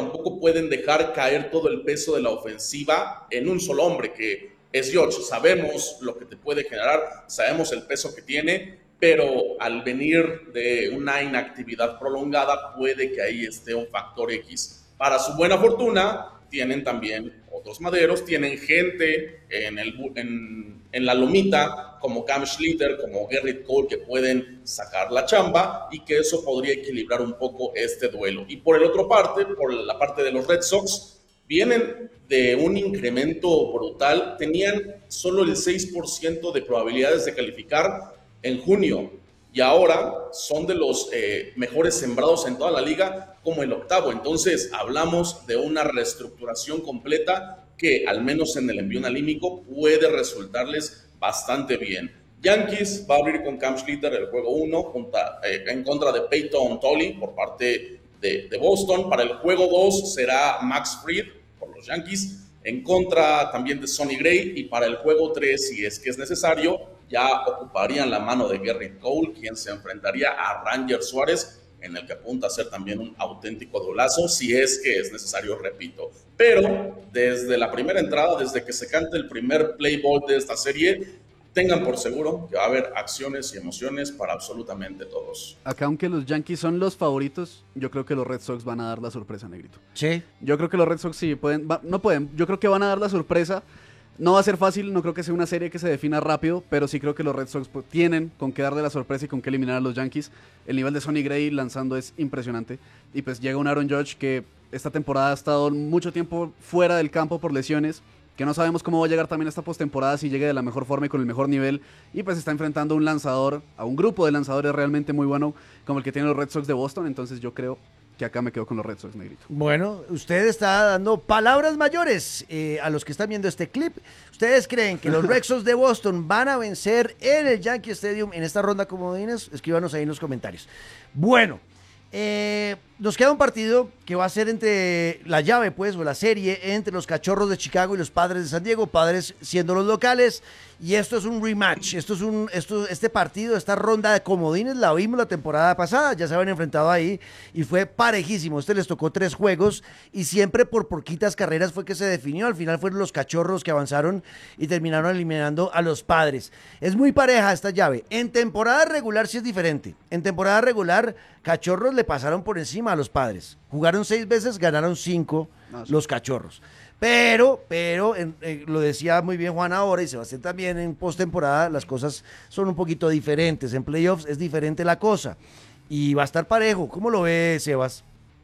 tampoco pueden dejar caer todo el peso de la ofensiva en un solo hombre, que es George. Sabemos lo que te puede generar, sabemos el peso que tiene, pero al venir de una inactividad prolongada puede que ahí esté un factor X. Para su buena fortuna, tienen también otros maderos, tienen gente en la lomita, como Cam Schlitter, como Gerrit Cole, que pueden sacar la chamba y que eso podría equilibrar un poco este duelo. Y por la parte de los Red Sox, vienen de un incremento brutal, tenían solo el 6% de probabilidades de calificar en junio, y ahora son de los mejores sembrados en toda la liga, como el octavo. Entonces hablamos de una reestructuración completa que al menos en el envío analítico puede resultarles bastante bien. Yankees va a abrir con Cam Schlitter el juego 1 en contra de Peyton Tolly por parte de Boston. Para el juego 2 será Max Fried por los Yankees en contra también de Sonny Gray, y para el juego 3, si es que es necesario, ya ocuparían la mano de Gerrit Cole, quien se enfrentaría a Ranger Suárez, en el que apunta a ser también un auténtico duelazo, si es que es necesario, repito. Pero desde la primera entrada, desde que se cante el primer play ball de esta serie, tengan por seguro que va a haber acciones y emociones para absolutamente todos. Acá, aunque los Yankees son los favoritos, yo creo que los Red Sox van a dar la sorpresa, Negrito. Sí. Yo creo que los Red Sox sí no pueden, yo creo que van a dar la sorpresa. No va a ser fácil, no creo que sea una serie que se defina rápido, pero sí creo que los Red Sox tienen con qué darle la sorpresa y con qué eliminar a los Yankees. El nivel de Sonny Gray lanzando es impresionante. Y pues llega un Aaron Judge que esta temporada ha estado mucho tiempo fuera del campo por lesiones, que no sabemos cómo va a llegar también esta postemporada, si llegue de la mejor forma y con el mejor nivel. Y pues está enfrentando a un lanzador, a un grupo de lanzadores realmente muy bueno, como el que tienen los Red Sox de Boston. Entonces yo creo que acá me quedo con los Red Sox, Negrito. Bueno, usted está dando palabras mayores a los que están viendo este clip. ¿Ustedes creen que los Red Sox de Boston van a vencer en el Yankee Stadium en esta ronda comodines? Escríbanos ahí en los comentarios. Bueno, nos queda un partido que va a ser entre la llave, pues, o la serie entre los Cachorros de Chicago y los Padres de San Diego, Padres siendo los locales, y esto es un rematch, este partido, esta ronda de comodines la vimos la temporada pasada, ya se habían enfrentado ahí y fue parejísimo. Les tocó 3 juegos y siempre por poquitas carreras fue que se definió. Al final fueron los Cachorros que avanzaron y terminaron eliminando a los Padres. Es muy pareja esta llave. En temporada regular sí es diferente. En temporada regular, Cachorros le pasaron por encima a los Padres. Jugaron 6 veces, ganaron 5 los Cachorros. Pero lo decía muy bien Juan ahora y Sebastián también, en postemporada las cosas son un poquito diferentes. En playoffs es diferente la cosa y va a estar parejo. ¿Cómo lo ve, Sebas?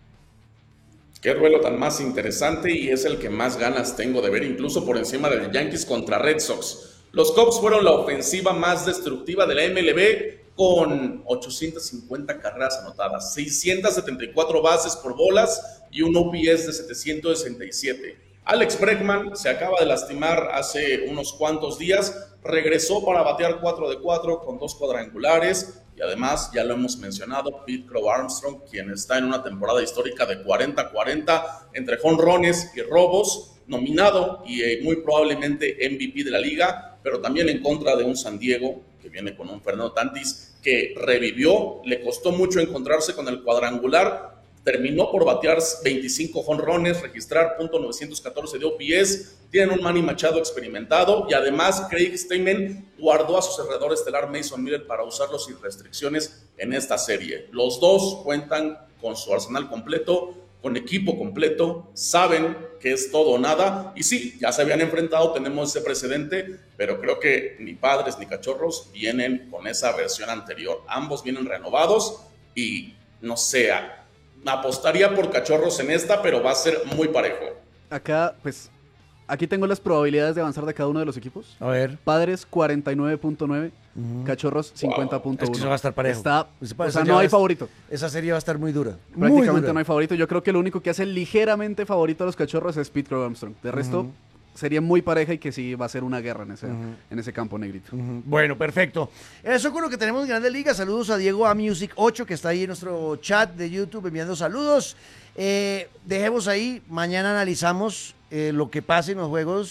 Qué duelo tan más interesante, y es el que más ganas tengo de ver, incluso por encima de Yankees contra Red Sox. Los Cubs fueron la ofensiva más destructiva de la MLB, con 850 carreras anotadas, 674 bases por bolas y un OPS de 767. Alex Bregman se acaba de lastimar hace unos cuantos días, regresó para batear 4 de 4 con 2 cuadrangulares, y además, ya lo hemos mencionado, Pete Crow Armstrong, quien está en una temporada histórica de 40-40 entre jonrones y robos, nominado y muy probablemente MVP de la liga, pero también en contra de un San Diego que viene con un Fernando Tatis que revivió. Le costó mucho encontrarse con el cuadrangular, terminó por batear 25 jonrones, registrar .914 de OPS. Tienen un Manny Machado experimentado, y además Craig Stammen guardó a su cerrador estelar Mason Miller para usarlos sin restricciones en esta serie. Los dos cuentan con su arsenal completo, con equipo completo, saben que es todo o nada, y sí, ya se habían enfrentado, tenemos ese precedente, pero creo que ni Padres ni Cachorros vienen con esa versión anterior. Ambos vienen renovados y no sé, apostaría por Cachorros en esta, pero va a ser muy parejo. Acá, pues, aquí tengo las probabilidades de avanzar de cada uno de los equipos. A ver. Padres 49.9, Cachorros 50.1. Wow. Es que eso va a estar parejo. O sea, no hay favorito. Esa serie va a estar muy dura. Prácticamente muy dura. No hay favorito. Yo creo que lo único que hace ligeramente favorito a los Cachorros es Pete Crow Armstrong. De resto, sería muy pareja, y que sí va a ser una guerra en ese campo, Negrito. Bueno, perfecto. Eso con lo que tenemos en Grandes Ligas. Saludos a Diego A Music 8, que está ahí en nuestro chat de YouTube enviando saludos. Dejemos ahí, mañana analizamos lo que pase en los juegos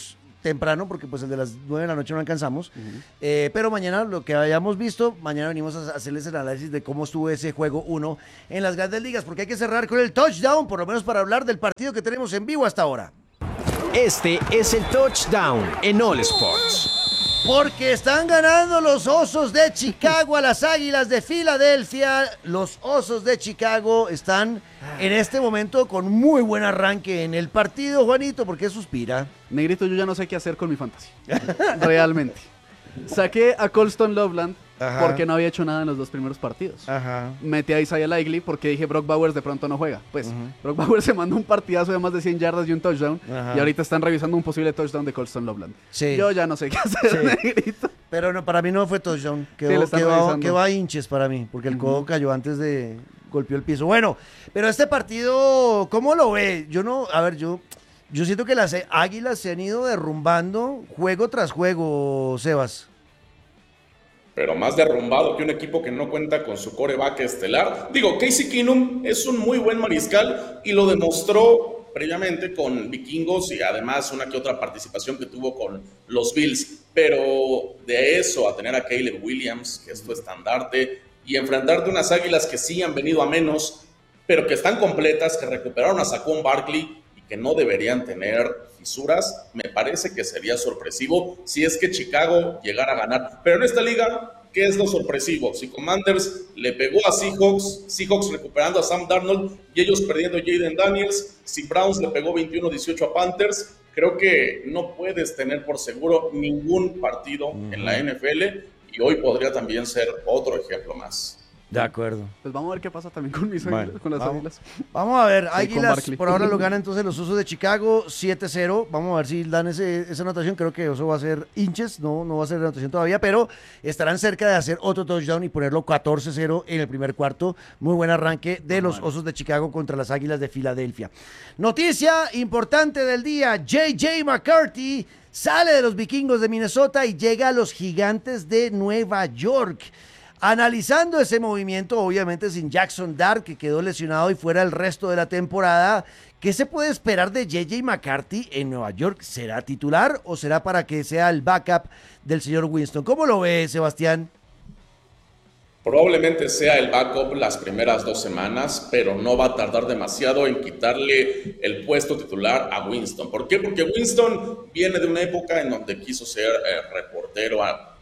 temprano, porque pues el de las 9 de la noche no alcanzamos. Pero mañana, lo que hayamos visto, mañana venimos a hacerles el análisis de cómo estuvo ese juego 1 en las grandes ligas, porque hay que cerrar con el touchdown, por lo menos para hablar del partido que tenemos en vivo hasta ahora. Este es el touchdown en All Sports. Porque están ganando los Osos de Chicago a las Águilas de Filadelfia. Los Osos de Chicago están en este momento con muy buen arranque en el partido. Juanito, ¿por qué suspira? Negrito, yo ya no sé qué hacer con mi fantasy. Realmente. Saqué a Colston Loveland porque no había hecho nada en los 2 primeros partidos. Metí a Isaiah Likely porque dije Brock Bowers de pronto no juega. Pues Brock Bowers se mandó un partidazo de más de 100 yardas y un touchdown. Y ahorita están revisando un posible touchdown de Colston Loveland. Sí. Yo ya no sé qué hacer, Negrito. Pero no, para mí no fue touchdown. Quedó a hinches para mí, porque el codo cayó antes de golpeó el piso. Bueno, pero este partido, ¿cómo lo ve? Yo siento que las Águilas se han ido derrumbando juego tras juego, Sebas. Pero más derrumbado que un equipo que no cuenta con su quarterback estelar. Digo, Casey Keenum es un muy buen mariscal y lo demostró previamente con Vikingos y además una que otra participación que tuvo con los Bills. Pero de eso a tener a Caleb Williams, que es tu estandarte, y enfrentarte a unas Águilas que sí han venido a menos, pero que están completas, que recuperaron a Saquon Barkley, que no deberían tener fisuras, me parece que sería sorpresivo si es que Chicago llegara a ganar. Pero en esta liga, ¿qué es lo sorpresivo? Si Commanders le pegó a Seahawks recuperando a Sam Darnold y ellos perdiendo a Jaden Daniels, si Browns le pegó 21-18 a Panthers, creo que no puedes tener por seguro ningún partido en la NFL y hoy podría también ser otro ejemplo más. De acuerdo. Pues vamos a ver qué pasa también con mis Águilas, con las Águilas. Vamos a ver, Águilas por ahora lo gana entonces los Osos de Chicago 7-0. Vamos a ver si dan esa anotación. Creo que eso va a ser hinches, no va a ser anotación todavía, pero estarán cerca de hacer otro touchdown y ponerlo 14-0 en el primer cuarto. Muy buen arranque de los Osos de Chicago contra las Águilas de Filadelfia. Noticia importante del día: J.J. McCarthy sale de los Vikingos de Minnesota y llega a los Gigantes de Nueva York. Analizando ese movimiento, obviamente sin Jackson Dart, que quedó lesionado y fuera el resto de la temporada, ¿qué se puede esperar de J.J. McCarthy en Nueva York? ¿Será titular o será para que sea el backup del señor Winston? ¿Cómo lo ve, Sebastián? Probablemente sea el backup las primeras 2 semanas, pero no va a tardar demasiado en quitarle el puesto titular a Winston. ¿Por qué? Porque Winston viene de una época en donde quiso ser reportero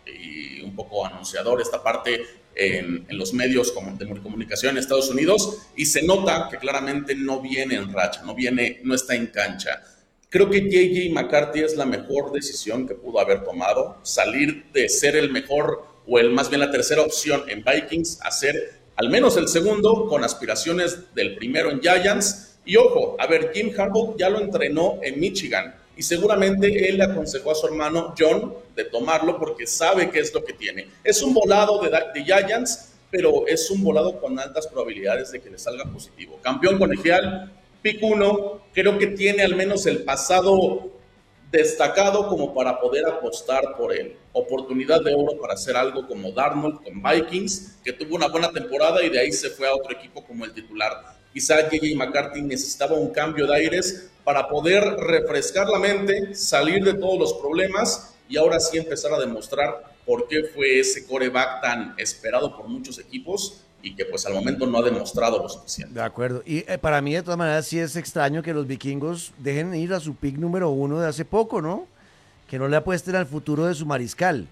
y un poco anunciador, esta parte en los medios de comunicación en Estados Unidos, y se nota que claramente no viene en racha, no está en cancha. Creo que J.J. McCarthy es la mejor decisión que pudo haber tomado, salir de ser el mejor o más bien la tercera opción en Vikings a ser al menos el segundo, con aspiraciones del primero en Giants. Y ojo, a ver, Jim Harbaugh ya lo entrenó en Michigan y seguramente él le aconsejó a su hermano John de tomarlo porque sabe qué es lo que tiene. Es un volado de Giants, pero es un volado con altas probabilidades de que le salga positivo. Campeón colegial, pick 1, creo que tiene al menos el pasado destacado como para poder apostar por él. Oportunidad de oro para hacer algo como Darnold con Vikings, que tuvo una buena temporada y de ahí se fue a otro equipo como el titular. Quizá J.J. McCarthy necesitaba un cambio de aires para poder refrescar la mente, salir de todos los problemas y ahora sí empezar a demostrar por qué fue ese quarterback tan esperado por muchos equipos y que pues al momento no ha demostrado lo suficiente. De acuerdo. Y para mí de todas maneras sí es extraño que los vikingos dejen ir a su pick número 1 de hace poco, ¿no? Que no le apuesten al futuro de su mariscal.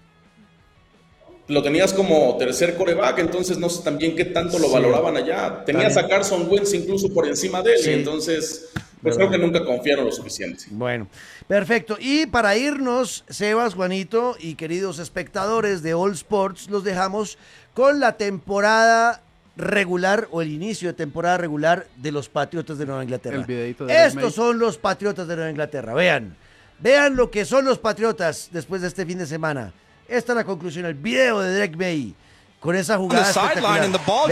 Lo tenías como tercer quarterback, entonces no sé también qué tanto lo valoraban allá. Tenías a Carson Wentz incluso por encima de él, y entonces pues creo que nunca confiaron lo suficiente. Bueno, perfecto. Y para irnos, Sebas, Juanito y queridos espectadores de All Sports, los dejamos con la temporada regular o el inicio de temporada regular de los Patriotas de Nueva Inglaterra. El videito de Estos son los Patriotas de Nueva Inglaterra. Vean lo que son los Patriotas después de este fin de semana. Esta es la conclusión, el video de Drake May con esa jugada espectacular.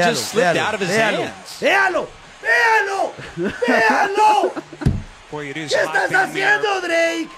Véalo. ¿Qué estás haciendo, Drake?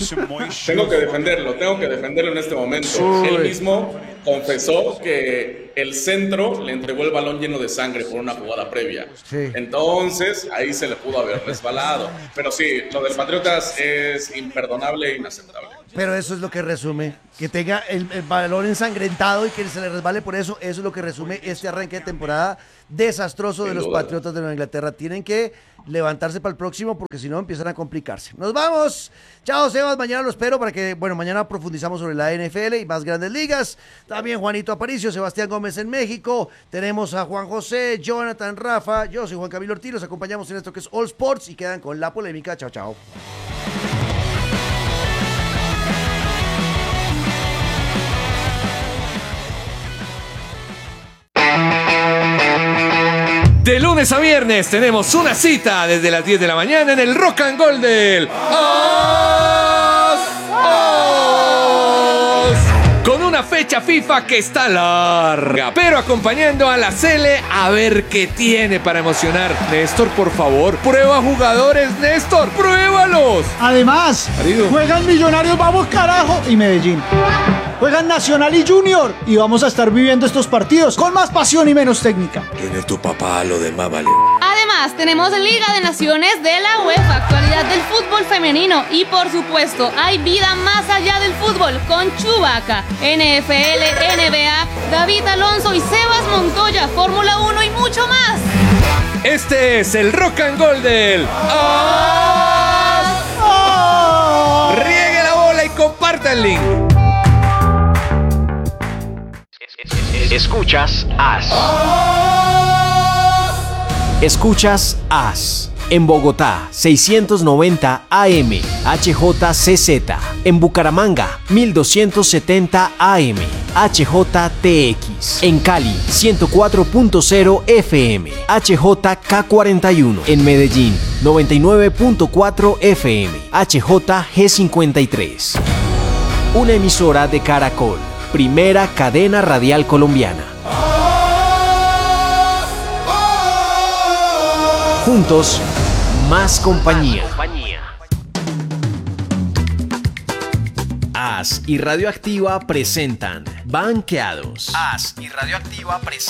Tengo que defenderlo en este momento. Él mismo confesó que el centro le entregó el balón lleno de sangre por una jugada previa. Sí. Entonces, ahí se le pudo haber resbalado. Pero sí, lo del Patriotas es imperdonable e inaceptable. Pero eso es lo que resume, que tenga el balón ensangrentado y que se le resbale por eso es lo que resume este arranque de temporada desastroso de los Patriotas de Nueva Inglaterra. Tienen que levantarse para el próximo porque si no empiezan a complicarse. Nos vamos. Chao, Sebas. Mañana lo espero para que, mañana profundizamos sobre la NFL y más grandes ligas. También Juanito Aparicio, Sebastián Gómez en México. Tenemos a Juan José, Jonathan, Rafa. Yo soy Juan Camilo Ortiz. Los acompañamos en esto que es All Sports y quedan con la polémica. Chao, chao. De lunes a viernes tenemos una cita desde las 10 de la mañana en el Rock and Roll del con una fecha FIFA que está larga, pero acompañando a la Cele a ver qué tiene para emocionar. Néstor, por favor, prueba jugadores, Néstor, pruébalos. Además, Marido. juegan Millonarios, vamos carajo, y Medellín. Juegan Nacional y Junior y vamos a estar viviendo estos partidos con más pasión y menos técnica. Junior, tu papá, lo demás vale. Además, tenemos Liga de Naciones de la UEFA, actualidad del fútbol femenino y, por supuesto, hay vida más allá del fútbol con Chubaca, NFL, NBA, David Alonso y Sebas Montoya, Fórmula 1 y mucho más. Este es el Rock and Roll del Riegue la bola y comparta el link. Escuchas AS. Escuchas AS. En Bogotá, 690 AM, HJCZ. En Bucaramanga, 1270 AM, HJTX. En Cali, 104.0 FM, HJK41. En Medellín, 99.4 FM, HJG53. Una emisora de Caracol. Primera cadena radial colombiana. Juntos, más compañía. AS y Radioactiva presentan Banqueados. AS y Radioactiva presentan